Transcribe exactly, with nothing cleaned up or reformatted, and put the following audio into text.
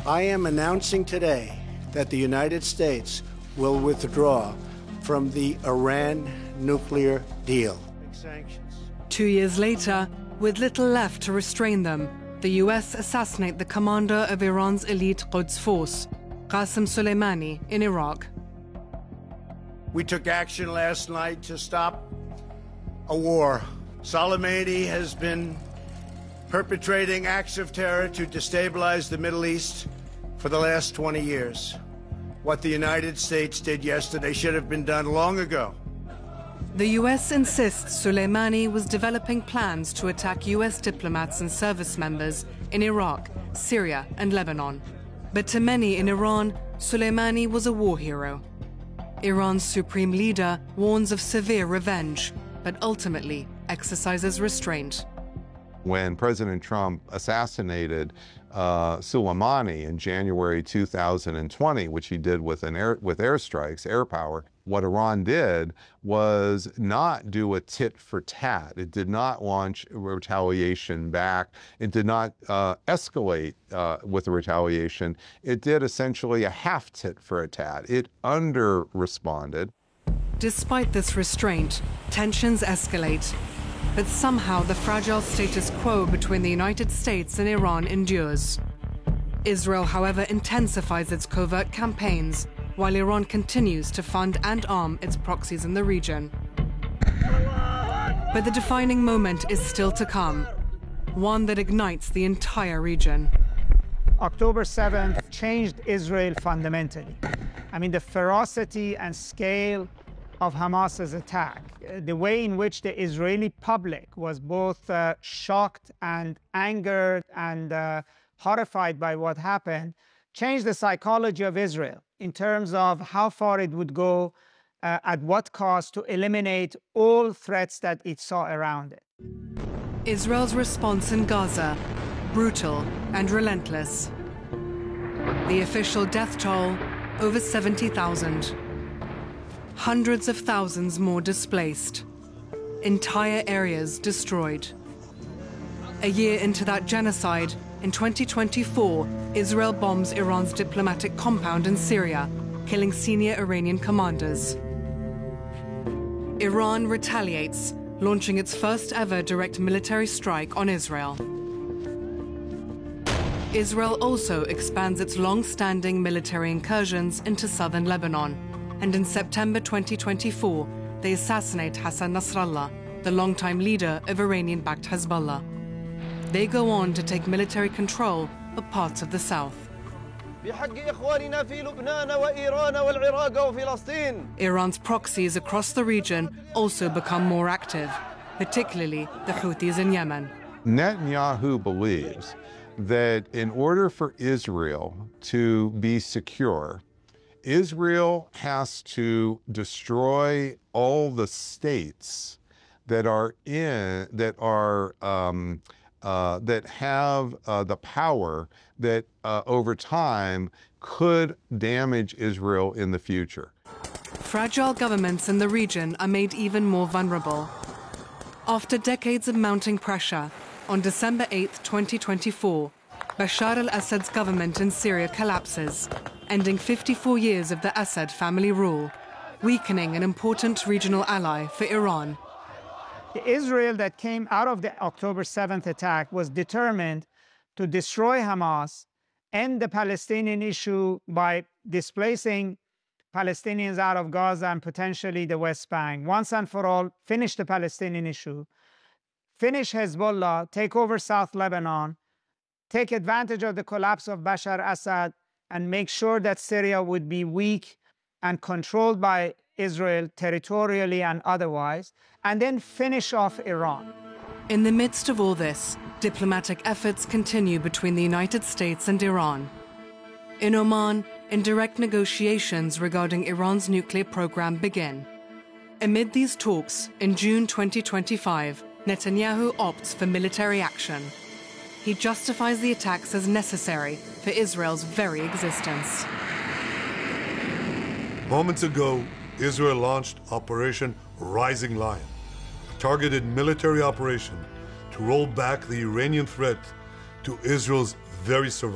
I am announcing today that the United States will withdraw from the Iran nuclear deal. Two years later, with little left to restrain them, the U S assassinate the commander of Iran's elite Quds force, Qasem Soleimani, in Iraq. We took action last night to stop a war. Soleimani has been perpetrating acts of terror to destabilize the Middle East for the last twenty years. What the United States did yesterday should have been done long ago. The U S insists Soleimani was developing plans to attack U S diplomats and service members in Iraq, Syria, and Lebanon. But to many in Iran, Soleimani was a war hero. Iran's supreme leader warns of severe revenge, but ultimately exercises restraint. When President Trump assassinated uh, Soleimani in January two thousand twenty, which he did with an air, with airstrikes, air power, what Iran did was not do a tit for tat. It did not launch retaliation back. It did not uh, escalate uh, with the retaliation. It did essentially a half tit for a tat. It under-responded. Despite this restraint, tensions escalate. But somehow the fragile status quo between the United States and Iran endures. Israel, however, intensifies its covert campaigns, while Iran continues to fund and arm its proxies in the region. But the defining moment is still to come, one that ignites the entire region. October seventh changed Israel fundamentally. I mean, the ferocity and scale of Hamas's attack, the way in which the Israeli public was both uh, shocked and angered and uh, horrified by what happened, changed the psychology of Israel in terms of how far it would go, uh, at what cost, to eliminate all threats that it saw around it. Israel's response in Gaza, brutal and relentless. The official death toll, over seventy thousand. Hundreds of thousands more displaced. Entire areas destroyed. A year into that genocide, in twenty twenty-four, Israel bombs Iran's diplomatic compound in Syria, killing senior Iranian commanders. Iran retaliates, launching its first ever direct military strike on Israel. Israel also expands its long-standing military incursions into southern Lebanon. And in September twenty twenty-four, they assassinate Hassan Nasrallah, the longtime leader of Iranian-backed Hezbollah. They go on to take military control of parts of the south. Iran's proxies across the region also become more active, particularly the Houthis in Yemen. Netanyahu believes that in order for Israel to be secure, Israel has to destroy all the states that are in that are um, uh, that have uh, the power that uh, over time could damage Israel in the future. Fragile governments in the region are made even more vulnerable. After decades of mounting pressure, on December eighth, twenty twenty-four, Bashar al-Assad's government in Syria collapses, ending fifty-four years of the Assad family rule, weakening an important regional ally for Iran. The Israel that came out of the October seventh attack was determined to destroy Hamas, end the Palestinian issue by displacing Palestinians out of Gaza and potentially the West Bank, once and for all, finish the Palestinian issue, finish Hezbollah, take over South Lebanon, take advantage of the collapse of Bashar Assad, and make sure that Syria would be weak and controlled by Israel territorially and otherwise, and then finish off Iran. In the midst of all this, diplomatic efforts continue between the United States and Iran. In Oman, indirect negotiations regarding Iran's nuclear program begin. Amid these talks, in June twenty twenty-five, Netanyahu opts for military action. He justifies the attacks as necessary for Israel's very existence. Moments ago, Israel launched Operation Rising Lion, a targeted military operation to roll back the Iranian threat to Israel's very survival.